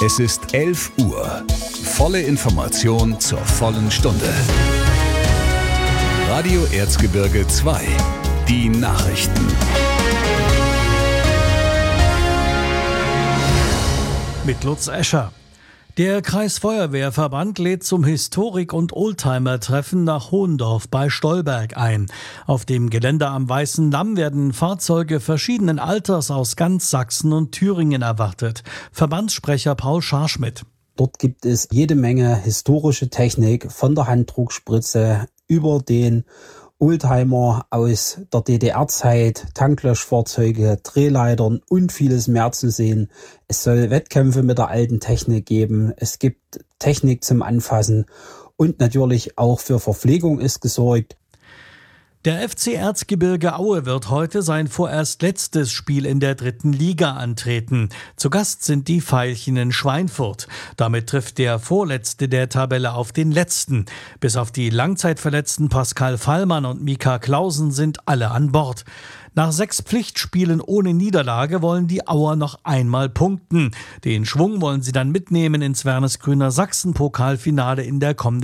Es ist 11 Uhr. Volle Information zur vollen Stunde. Radio Erzgebirge 2. Die Nachrichten. Mit Lutz Escher. Der Kreisfeuerwehrverband lädt zum Historik- und Oldtimer-Treffen nach Hohendorf bei Stolberg ein. Auf dem Gelände am Weißen Damm werden Fahrzeuge verschiedenen Alters aus ganz Sachsen und Thüringen erwartet. Verbandssprecher Paul Scharschmidt. Dort gibt es jede Menge historische Technik, von der Handdruckspritze über den Oldtimer aus der DDR-Zeit, Tanklöschfahrzeuge, Drehleitern und vieles mehr zu sehen. Es soll Wettkämpfe mit der alten Technik geben. Es gibt Technik zum Anfassen und natürlich auch für Verpflegung ist gesorgt. Der FC Erzgebirge Aue wird heute sein vorerst letztes Spiel in der 3. Liga antreten. Zu Gast sind die Veilchen in Schweinfurt. Damit trifft der Vorletzte der Tabelle auf den Letzten. Bis auf die Langzeitverletzten Pascal Fallmann und Mika Clausen sind alle an Bord. Nach 6 Pflichtspielen ohne Niederlage wollen die Auer noch einmal punkten. Den Schwung wollen sie dann mitnehmen ins Wernesgrüner Sachsen-Pokalfinale in der kommenden